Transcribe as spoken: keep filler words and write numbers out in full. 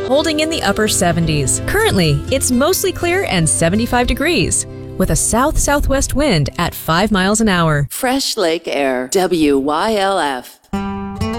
holding in the upper seventies. Currently, it's mostly clear and seventy-five degrees, with a south-southwest wind at five miles an hour. Fresh Lake Air, W Y L F.